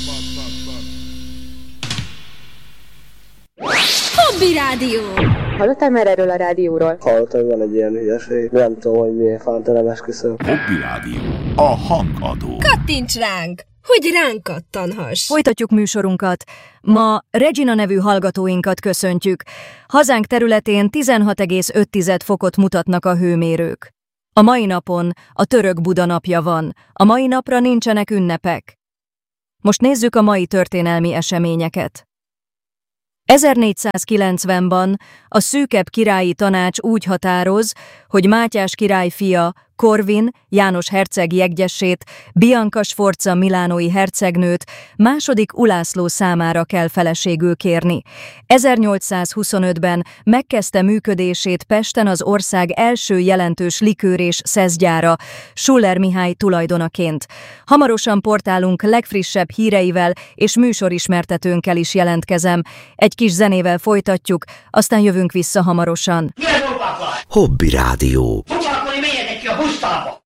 Hobby Rádió. Hallottál már erről a rádióról? Hallottam, hogy van egy ilyen hülyeség. Nem tudom, hogy miért fánt, nem esküszöm. Hobby Rádió. A hangadó. Kattints ránk, hogy ránk kattanhass. Folytatjuk műsorunkat. Ma Regina nevű hallgatóinkat köszöntjük. Hazánk területén 16,5 fokot mutatnak a hőmérők. A mai napon a török Buda napja van. A mai napra nincsenek ünnepek. Most nézzük a mai történelmi eseményeket. 1490-ban a szűkebb királyi tanács úgy határoz, hogy Mátyás király fia, Korvin, János herceg jeggyessét, Bianca Sforza milánói hercegnőt második Ulászló számára kell feleségül kérni. 1825-ben megkezdte működését Pesten az ország első jelentős likőr és szeszgyára, Schuller Mihály tulajdonaként. Hamarosan portálunk legfrissebb híreivel és műsorismertetőnkkel is jelentkezem. Egy kis zenével folytatjuk, aztán jövünk vissza hamarosan. Hobby Rádió. Foglalkozni, menjetek ki a busztalba!